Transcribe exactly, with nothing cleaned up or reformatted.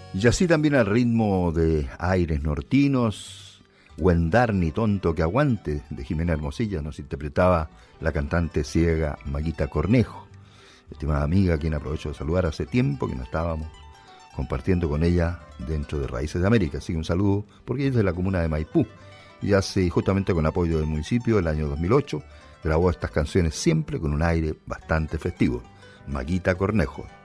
Y así también al ritmo de aires nortinos, Huendarni tonto que aguante, de Jimena Hermosilla, nos interpretaba la cantante ciega Maguita Cornejo, estimada amiga, a quien aprovecho de saludar hace tiempo que no estábamos compartiendo con ella dentro de Raíces de América. Así que un saludo, porque ella es de la comuna de Maipú, y hace, justamente con apoyo del municipio, el año dos mil ocho, grabó estas canciones siempre con un aire bastante festivo. Maguita Cornejo.